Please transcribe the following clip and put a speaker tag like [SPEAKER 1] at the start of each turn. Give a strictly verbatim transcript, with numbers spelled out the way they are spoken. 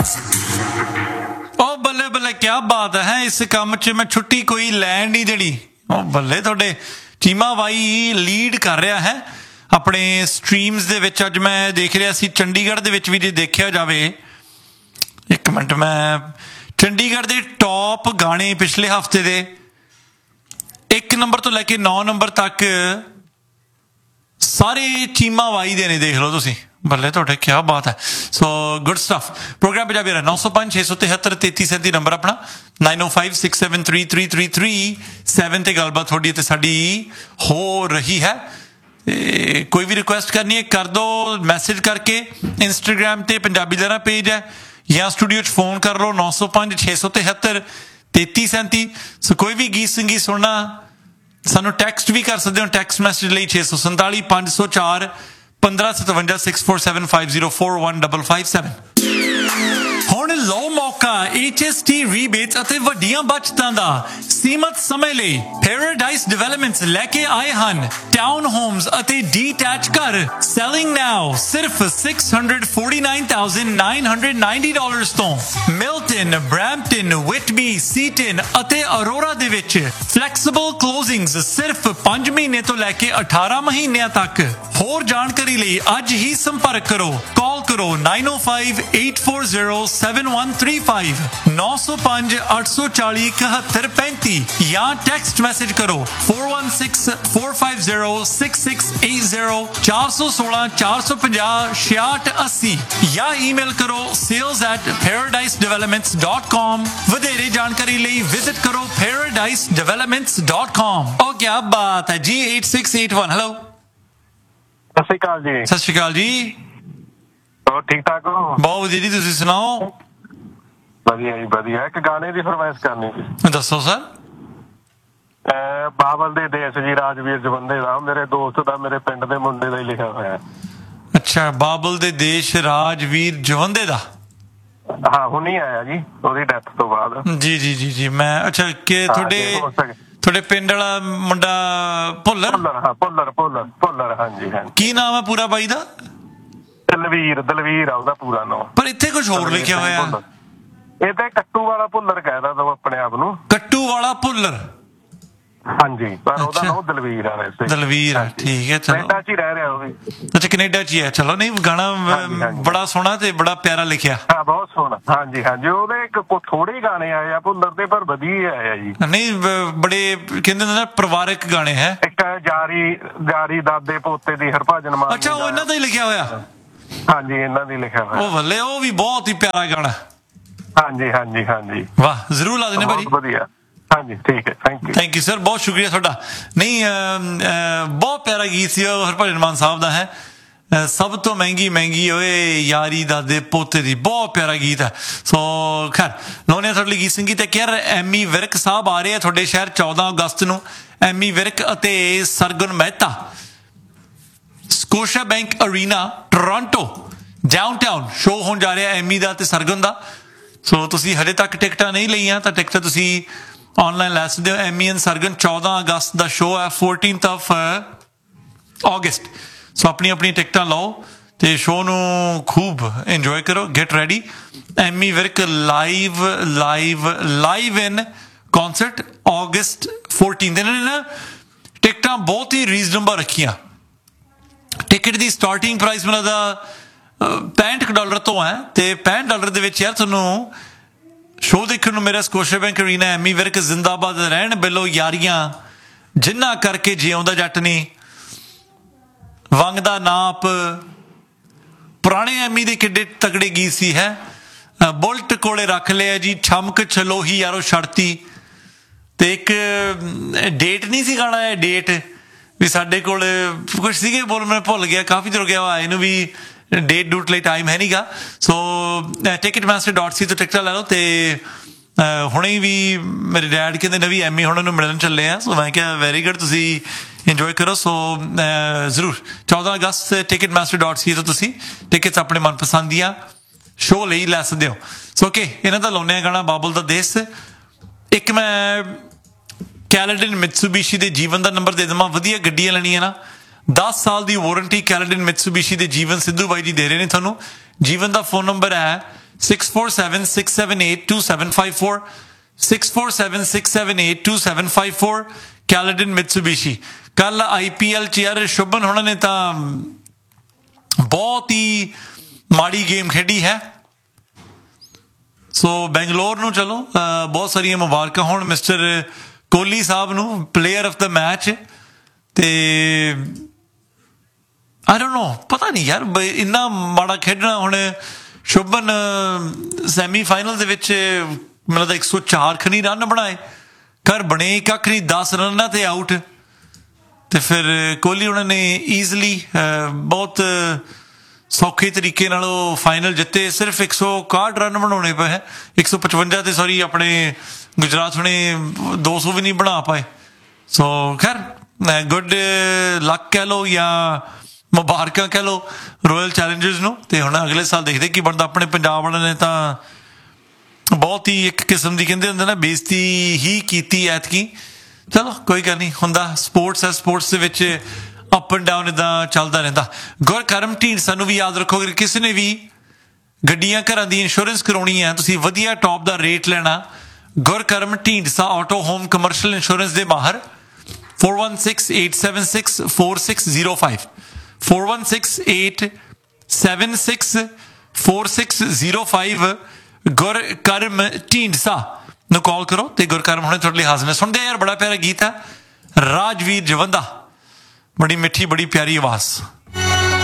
[SPEAKER 1] ਉਹ ਬੱਲੇ ਬੱਲੇ ਕਿਆ ਬਾਤ ਹੈ। ਇਸ ਕੰਮ 'ਚ ਮੈਂ ਛੁੱਟੀ ਕੋਈ ਲੈਣ ਨਹੀਂ ਦੇਣੀ। ਉਹ ਬੱਲੇ ਤੁਹਾਡੇ ਚੀਮਾ ਬਾਈ ਲੀਡ ਕਰ ਰਿਹਾ ਹੈ ਆਪਣੇ ਸਟਰੀਮਸ ਦੇ ਵਿੱਚ। ਅੱਜ ਮੈਂ ਦੇਖ ਰਿਹਾ ਸੀ ਚੰਡੀਗੜ੍ਹ ਦੇ ਵਿੱਚ ਵੀ ਜੇ ਦੇਖਿਆ ਜਾਵੇ, ਇੱਕ ਮਿੰਟ, ਮੈਂ ਚੰਡੀਗੜ੍ਹ ਦੇ ਟੌਪ ਗਾਣੇ ਪਿਛਲੇ ਹਫ਼ਤੇ ਦੇ ਇੱਕ ਨੰਬਰ ਤੋਂ ਲੈ ਕੇ ਨੌ ਨੰਬਰ ਤੱਕ ਸਾਰੇ ਚੀਮਾ ਬਾਈ ਦੇ ਨੇ। ਦੇਖ ਲਓ ਤੁਸੀਂ, ਬੱਲੇ ਤੁਹਾਡੇ ਕਿਆ ਬਾਤ ਹੈ। So good stuff. Programme Punjabi ਨੌ ਸੌ ਪੰਜ ਛੇ ਸੌ ਤਿਹੱਤਰ ਤੇਤੀ ਸੈਂਤੀ ਨੰਬਰ ਆਪਣਾ, ਨਾਈਨ ਓ five six seven three three three three seven ਤੇ ਗੱਲਬਾਤ ਤੁਹਾਡੀ ਅਤੇ ਸਾਡੀ ਹੋ ਰਹੀ ਹੈ। ਕੋਈ ਵੀ ਰਿਕੁਐਸਟ ਕਰਨੀ ਹੈ ਕਰ ਦਿਓ ਮੈਸੇਜ ਕਰਕੇ। ਇੰਸਟਾਗ੍ਰਾਮ 'ਤੇ ਪੰਜਾਬੀ ਲਹਿਰਾ ਪੇਜ ਹੈ, ਜਾਂ ਸਟੂਡੀਓ 'ਚ ਫੋਨ ਕਰ ਲਓ ਨੌ ਸੌ ਪੰਜ ਛੇ ਸੌ ਤਿਹੱਤਰ ਤੇਤੀ ਸੈਂਤੀ। ਸੋ ਕੋਈ ਵੀ ਗੀਤ ਸੰਗੀਤ ਸੁਣਨਾ ਸਾਨੂੰ ਟੈਕਸਟ ਵੀ ਕਰ ਸਕਦੇ ਹੋ। ਟੈਕਸਟ ਮੈਸੇਜ ਲਈ ਛੇ ਸੌ ਸੰਤਾਲੀ ਪੰਜ ਸੌ ਚਾਰ ਪੰਦਰਾਂ ਸਤਵੰਜਾ six four seven five zero four one double five seven. ਹੁਣ ਲਓ ਮੌਕਾ ਐਚ ਐਸ ਟੀ ਰੀਬੇਟਸ ਅਤੇ ਵੱਡੀਆਂ ਬਚਤਾਂ ਦਾ। ਸੀਮਤ ਸਮੇਂ ਲਈ ਪੈਰਾਡਾਈਸ ਡਿਵੈਲਪਮੈਂਟਸ ਲੈ ਕੇ ਆਏ ਹਨ ਟਾਊਨ ਹੋਮਸ ਅਤੇ ਡੀਟੈਚ ਘਰ। ਸੈਲਿੰਗ ਨਾਓ ਸਿਰਫ six hundred forty nine thousand nine hundred ninety dollars ਤੋਂ। ਮਿਲਟਨ, ਬਰੈਂਪਟਨ, ਵਿਟਬੀ, ਸੀਟਨ ਅਤੇ ਅਰੋਰਾ ਦੇ ਵਿੱਚ ਫਲੈਕਸੀਬਲ ਕਲੋਜ਼ਿੰਗਸ ਸਿਰਫ ਪੰਜ ਮਹੀਨੇ ਤੋਂ ਲੈ ਕੇ ਅਠਾਰਾਂ ਮਹੀਨਿਆਂ ਤੱਕ। ਹੋਰ ਜਾਣਕਾਰੀ ਲਈ ਅੱਜ ਹੀ ਸੰਪਰਕ ਕਰੋ। ਕਾਲ ਕਰੋ ਨਾਈਨ ਓ five eight four zero seven one three five, ਨੌ ਸੌ ਪੰਜ ਅੱਠ ਸੌ ਚਾਲੀ ਇਕਹੱਤਰ ਪੈਂਤੀ, ਜਾਂ ਟੈਕਸਟ ਮੈਸੇਜ ਕਰੋ four one six four five zero six six eight zero, ਚਾਰ ਸੌ ਸੋਲਾਂ ਚਾਰ ਸੌ ਪੰਜਾਹ ਛਿਆਹਠ ਅੱਸੀ, ਜਾਂ ਈਮੇਲ ਕਰੋ sales at paradise developments dot com। ਵਧੇਰੇ ਜਾਣਕਾਰੀ ਲਈ ਵਿਜ਼ਿਟ ਕਰੋ paradise developments dot com। ਉਹ ਕਿਆ ਬਾਤ ਹੈ ਜੀ। Eight six eight one. Hello,
[SPEAKER 2] ਸਤਿ ਸ਼੍ਰੀ ਅਕਾਲ ਜੀ।
[SPEAKER 1] ਸਤਿ ਸ਼੍ਰੀ ਅਕਾਲ ਜੀ।
[SPEAKER 2] ਹੋਰ ਠੀਕ ਠਾਕ ਹੋ?
[SPEAKER 1] ਬਹੁਤ ਵਧੀਆ ਜੀ, ਤੁਸੀਂ ਸੁਣਾਓ?
[SPEAKER 2] ਵਧੀਆ ਜੀ ਵਧੀਆ। ਇੱਕ ਗਾਣੇ ਦੀ ਫਰਮਾਇਸ਼ ਕਰਨੀ ਸੀ।
[SPEAKER 1] ਦੱਸੋ ਸਰ।
[SPEAKER 2] ਬਾਬਲ ਦੇ ਦੇਸ਼ ਜੀ, ਰਾਜਵੀਰ ਜਵੰਦੇ ਦਾ, ਮੇਰੇ ਦੋਸਤ ਦਾ, ਮੇਰੇ ਪਿੰਡ ਦੇ ਮੁੰਡੇ ਦਾ ਹੀ ਲਿਖਿਆ ਹੋਇਆ।
[SPEAKER 1] ਅੱਛਾ, ਬਾਬਲ ਦੇ ਦੇਸ਼ ਰਾਜਵੀਰ ਜਵੰਦੇ ਦਾ।
[SPEAKER 2] ਹਾਂ, ਹੁਣੀ ਆਇਆ ਜੀ ਉਹਦੀ ਡੈਥ ਤੋਂ ਬਾਅਦ।
[SPEAKER 1] ਜੀ ਜੀ ਜੀ ਜੀ। ਮੈਂ ਅੱਛਾ ਕਿ ਤੁਹਾਡੇ ਤੁਹਾਡੇ ਪਿੰਡ ਵਾਲਾ ਮੁੰਡਾ ਭੁੱਲਰ?
[SPEAKER 2] ਹਾਂ, ਭੁੱਲਰ ਭੁੱਲਰ ਭੁੱਲਰ ਹਾਂਜੀ ਹਾਂਜੀ।
[SPEAKER 1] ਕੀ ਨਾਮ ਹੈ ਪੂਰਾ ਬਾਈ ਦਾ?
[SPEAKER 2] ਦਲਵੀਰ ਦਲਵੀਰ ਆ ਉਹਦਾ ਪੂਰਾ ਨਾਮ।
[SPEAKER 1] ਪਰ ਇੱਥੇ ਕੁਝ ਹੋਰ ਲਿਖਿਆ ਹੋਇਆ।
[SPEAKER 2] ਇਹ ਤਾਂ ਕੱਟੂ ਵਾਲਾ ਭੁੱਲਰ ਕਹਿਦਾ ਤੂੰ ਆਪਣੇ ਆਪ ਨੂੰ।
[SPEAKER 1] ਕੱਟੂ ਵਾਲਾ ਭੁੱਲਰ?
[SPEAKER 2] ਹਾਂਜੀ, ਪਰ ਉਹਦਾ ਨਾਮ ਦਲਵੀਰ ਆ ਵੈਸੇ।
[SPEAKER 1] ਦਲਵੀਰ, ਠੀਕ ਹੈ। ਚਲੋ
[SPEAKER 2] ਕੈਨੇਡਾ 'ਚ ਹੀ ਰਹਿ ਰਿਹਾ ਉਹ ਵੀ।
[SPEAKER 1] ਅੱਛਾ, ਕੈਨੇਡਾ 'ਚ ਹੀ ਹੈ। ਚਲੋ, ਨਹੀਂ ਗਾਣਾ ਬੜਾ ਸੋਹਣਾ ਤੇ ਬੜਾ ਪਿਆਰਾ ਲਿਖਿਆ।
[SPEAKER 2] ਹਾਂ, ਬਹੁਤ ਸੋਹਣਾ। ਹਾਂਜੀ ਹਾਂਜੀ। ਉਹਦੇ ਇੱਕ ਥੋੜੇ ਗਾਣੇ ਆਏ ਆ ਭੁੱਲਰ ਦੇ, ਪਰ ਵਧੀਆ ਆਏ ਆ ਜੀ।
[SPEAKER 1] ਨਹੀਂ, ਬੜੇ ਕਹਿੰਦੇ ਨੇ ਨਾ ਪਰਿਵਾਰਕ ਗਾਣੇ ਹੈ।
[SPEAKER 2] ਇੱਕ ਜਾਰੀ ਜਾਰੀ ਦਾਦੇ ਪੋਤੇ ਦੀ ਹਰਭਜਨ ਮਾਨ।
[SPEAKER 1] ਅੱਛਾ, ਉਹ ਇਹਨਾਂ ਦਾ ਹੀ ਲਿਖਿਆ ਹੋਇਆ?
[SPEAKER 2] ਹਾਂਜੀ, ਇਹਨਾਂ ਦੀ ਲਿਖਿਆ ਹੋਇਆ।
[SPEAKER 1] ਉਹ ਬੱਲੇ, ਉਹ ਵੀ ਬਹੁਤ ਹੀ ਪਿਆਰਾ ਗਾਣਾ।
[SPEAKER 2] ਹਾਂਜੀ ਹਾਂਜੀ ਹਾਂਜੀ।
[SPEAKER 1] ਵਾਹ, ਜ਼ਰੂਰ ਲਾ ਦੇਣੇ ਭਾਜੀ।
[SPEAKER 2] ਵਧੀਆ। ਹਾਂਜੀ, ਠੀਕ ਹੈ। Thank you
[SPEAKER 1] thank you sir, ਬਹੁਤ ਸ਼ੁਕਰੀਆ ਤੁਹਾਡਾ। ਨਹੀਂ, ਬਹੁਤ ਪਿਆਰਾ ਗੀਤ ਸੀ ਉਹ ਹਰਭਜਨ ਮਾਨ ਸਾਹਿਬ ਦਾ ਹੈ। ਸਭ ਤੋਂ ਮਹਿੰਗੀ ਮਹਿੰਗੀ ਓਏ ਯਾਰੀ ਦਾਦੇ ਪੋਤੇ ਦੀ, ਬਹੁਤ ਪਿਆਰਾ ਗੀਤ ਹੈ। ਸੋ ਖੈਰ, ਲਾਉਣੇ ਤੁਹਾਡੇ ਲਈ ਗੀਤ ਸੰਗੀਤ। ਇੱਕ ਯਾਰ ਐਮੀ ਵਿਰਕ ਸਾਹਿਬ ਆ ਰਹੇ ਆ ਤੁਹਾਡੇ ਸ਼ਹਿਰ ਚੌਦਾਂ ਅਗਸਤ ਨੂੰ। ਐਮੀ ਵਿਰਕ ਅਤੇ Sargun Mehta, ਸਕੋਸ਼ਾ bank Arena Toronto downtown show ਹੋਣ ਜਾ ਰਿਹਾ ਐਮੀ ਦਾ ਤੇ ਸਰਗੁਣ ਦਾ। ਸੋ ਤੁਸੀਂ ਹਜੇ ਤੱਕ ਟਿਕਟਾਂ ਨਹੀਂ ਲਈਆਂ ਤਾਂ ਟਿਕਟਾਂ ਤੁਸੀਂ ਆਨਲਾਈਨ ਲੈ ਸਕਦੇ ਹੋ। ਐਮੀ ਐਂਡ ਸਰਗੁਣ ਚੌਦਾਂ ਅਗਸਤ ਦਾ ਸ਼ੋਅ ਹੈ, ਫੋਰਟੀਨਥ ਆਫ ਅਗਸਤ। ਸੋ ਆਪਣੀ ਆਪਣੀ ਟਿਕਟਾਂ ਲਓ ਤੇ ਸ਼ੋਅ ਨੂੰ ਖੂਬ ਇੰਜੋਏ ਕਰੋ। Get ready. Ammy Virk live live live ਇਨ ਕੌਨਸਰਟ ਅਗਸਤ ਫੋਰਟੀਨਥ। ਇਹਨਾਂ ਨੇ ਨਾ ਟਿਕਟਾਂ ਬਹੁਤ ਹੀ ਰੀਜ਼ਨੇਬਲ ਰੱਖੀਆਂ। ਟਿਕਟ ਦੀ ਸਟਾਰਟਿੰਗ ਪ੍ਰਾਈਸ ਮੈਨੂੰ ਦਾ ਪੈਂਹਠ ਡਾਲਰ ਤੋਂ ਹੈ ਤੇ ਪੈਂਹਠ ਡਾਲਰ ਦੇ ਵਿੱਚ ਯਾਰ ਤੁਹਾਨੂੰ ਸ਼ੋਅ ਦੇਖਣ ਨੂੰ ਮੇਰਾ ਸਕੋਸ਼ਾ ਬੈਂਕ ਅਰੀਨਾ। ਐਮੀ ਵਿਰਕ ਜ਼ਿੰਦਾਬਾਦ ਰਹਿਣ, ਬਿੱਲੋ ਯਾਰੀਆਂ ਜਿੰਨਾ ਕਰਕੇ ਜਿਉਂਦਾ ਜੱਟ ਨਹੀਂ, ਵੰਗ ਦਾ ਨਾਪ, ਪੁਰਾਣੇ ਐਮੀ ਦੇ ਕਿੱਡੇ ਤਗੜੇ ਗੀਤ ਸੀ ਹੈ। ਬੁਲਟ ਕੋਲੇ ਰੱਖ ਲਿਆ ਜੀ, ਛਮਕ ਛਲੋਹੀ ਯਾਰੋ ਛੜਤੀ, ਤੇ ਇੱਕ ਡੇਟ ਨਹੀਂ ਸੀ ਗਾਣਾ, ਇਹ ਡੇਟ ਵੀ ਸਾਡੇ ਕੋਲ ਕੁਛ ਸੀਗੇ ਬੋਲ, ਮੈਂ ਭੁੱਲ ਗਿਆ, ਕਾਫੀ ਦੇਰ ਹੋ ਗਿਆ ਆਏ ਨੂੰ ਵੀ। ਡੇਟ ਡੂਟ ਲਈ ਟਾਈਮ ਹੈ ਨੀਗਾ। ਸੋ ਟਿਕਟ ਮਾਸਟਰ ਡਾਟ ਸੀ ਤੋਂ ਟਿਕਟਾਂ ਲੈ ਲਓ। ਤੇ ਹੁਣੇ ਵੀ ਮੇਰੇ ਡੈਡ ਕਹਿੰਦੇ ਨਵੀਂ ਐਮੀ ਹੁਣ ਨੂੰ ਮਿਲਣ ਚੱਲੇ ਆ। ਸੋ ਮੈਂ ਕਿਹਾ ਵੈਰੀ ਗੁੱਡ, ਤੁਸੀਂ ਇੰਜੋਏ ਕਰੋ। ਸੋ ਜ਼ਰੂਰ ਚੌਦਾਂ ਅਗਸਤ ਟਿਕਟ ਮਾਸਟਰ ਡਾਟ ਸੀ ਤੋਂ ਤੁਸੀਂ ਟਿਕਟਸ ਆਪਣੇ ਮਨਪਸੰਦ ਦੀਆਂ ਸ਼ੋਅ ਲਈ ਲੈ ਸਕਦੇ ਹੋ। ਸੋ ਓਕੇ, ਇਹਨਾਂ ਦਾ ਲਾਉਂਦੇ ਆ ਗਾਣਾ ਬਾਬਲ ਦਾ ਦੇਸ਼। ਇੱਕ ਮੈਂ ਕੈਲੇਡਨ ਮਿਤਸੂਬੀਸ਼ੀ ਦੇ ਜੀਵਨ ਦਾ ਨੰਬਰ ਦੇ ਦੇਵਾਂ। ਵਧੀਆ ਗੱਡੀਆਂ ਲੈਣੀਆਂ ਨਾ, ਦਸ ਸਾਲ ਦੀ ਵਾਰੰਟੀ ਕੈਲੇਡਨ ਮਿਤਸੂਬੀਸ਼ੀ ਦੇ ਜੀਵਨ ਸਿੱਧੂ ਬਾਈ ਜੀ ਦੇ ਰਹੇ ਨੇ ਤੁਹਾਨੂੰ। ਜੀਵਨ ਦਾ ਫੋਨ ਨੰਬਰ ਹੈ six four seven, six seven eight, two seven five four six four seven, six seven eight, two seven five four Caledon Mitsubishi। ਕੱਲ ਆਈਪੀਐਲ ਚ ਯਾਰ ਸ਼ੁਭਨ ਹੋਣਾ ਨੇ ਤਾਂ ਬਹੁਤ ਹੀ ਮਾੜੀ ਗੇਮ ਖੇਡੀ ਹੈ। ਸੋ ਬੈਂਗਲੋਰ ਨੂੰ ਚਲੋ ਬਹੁਤ ਸਾਰੀਆਂ ਮੁਬਾਰਕਾਂ ਹੋਣ ਮਿਸਟਰ ਕੋਹਲੀ ਸਾਹਿਬ ਨੂੰ, ਪਲੇਅਰ ਆਫ ਦ ਮੈਚ। ਤੇ ਆਈ ਡੋਂਟ ਨੋ, ਪਤਾ ਨਹੀਂ ਯਾਰ ਇੰਨਾ ਮਾੜਾ ਖੇਡਣਾ। ਹੁਣ ਸ਼ੁਭਨ ਸੈਮੀ ਫਾਈਨਲ ਦੇ ਵਿੱਚ ਮੈਨੂੰ ਲੱਗਦਾ ਇੱਕ ਸੌ ਚਾਰ ਖਨੀ ਰਨ ਬਣਾਏ, ਘਰ ਬਣੇ ਕੱਖ ਨਹੀਂ, ਦਸ ਰਨਾਂ ਤੇ ਆਊਟ। ਤੇ ਫਿਰ ਕੋਹਲੀ ਉਹਨਾਂ ਨੇ ਈਜ਼ਲੀ ਬਹੁਤ ਸੌਖੇ ਤਰੀਕੇ ਨਾਲ ਉਹ ਫਾਈਨਲ ਜਿੱਤੇ। ਸਿਰਫ ਇੱਕ ਸੌ ਇਕਾਹਠ ਰਨ ਬਣਾਉਣੇ ਪਏ ਹੈ, ਇੱਕ ਸੌ ਪਚਵੰਜਾ ਤੇ ਸੌਰੀ ਆਪਣੇ ਗੁਜਰਾਤ ਹੁਣੇ ਦੋ ਸੌ ਵੀ ਨਹੀਂ ਬਣਾ ਪਾਏ। ਸੋ ਖੈਰ ਗੁੱਡ ਲੱਕ ਕਹਿ ਲਓ ਜਾਂ ਮੁਬਾਰਕਾਂ ਕਹਿ ਲਓ ਰੋਇਲ ਚੈਲੰਜਰਸ ਨੂੰ। ਤੇ ਹੁਣ ਅਗਲੇ ਸਾਲ ਦੇਖਦੇ ਕੀ ਬਣਦਾ। ਆਪਣੇ ਪੰਜਾਬ ਵਾਲਿਆਂ ਨੇ ਤਾਂ ਬਹੁਤ ਹੀ ਇੱਕ ਕਿਸਮ ਦੀ ਕਹਿੰਦੇ ਹੁੰਦੇ ਨਾ ਬੇਇੱਜ਼ਤੀ ਹੀ ਕੀਤੀ ਐਤਕੀ। ਚਲੋ ਕੋਈ ਗੱਲ ਨਹੀਂ, ਹੁੰਦਾ ਸਪੋਰਟਸ ਹੈ, ਸਪੋਰਟਸ ਦੇ ਵਿੱਚ ਅਪ ਐਂਡ ਡਾਊਨ ਇੱਦਾਂ ਚੱਲਦਾ ਰਹਿੰਦਾ। ਗੁਰਕਰਮ ਢੀਂਡਸਾ ਨੂੰ ਵੀ ਯਾਦ ਰੱਖੋ, ਅਗਰ ਕਿਸੇ ਨੇ ਵੀ ਗੱਡੀਆਂ ਘਰਾਂ ਦੀ ਇੰਸ਼ੋਰੈਂਸ ਕਰਾਉਣੀ ਹੈ, ਤੁਸੀਂ ਵਧੀਆ ਟੌਪ ਦਾ ਰੇਟ ਲੈਣਾ, ਗੁਰਕਰਮ Dhindsa auto home commercial insurance ਦੇ ਮਾਹਰ four one six eight seven six four six zero five four one six eight seven six four six zero five ਗੁਰਕਰਮ Dhindsa ਨੂੰ ਕਾਲ ਕਰੋ ਤੇ ਗੁਰਕਰਮ ਹੁਣੇ ਤੁਹਾਡੇ ਲਈ ਹਾਜ਼ਰ ਨੇ। ਸੁਣਦੇ ਯਾਰ ਬੜਾ ਪਿਆਰਾ ਗੀਤ ਹੈ ਰਾਜਵੀਰ ਜਵੰਦਾ, ਬੜੀ ਮਿੱਠੀ ਬੜੀ ਪਿਆਰੀ ਆਵਾਜ਼।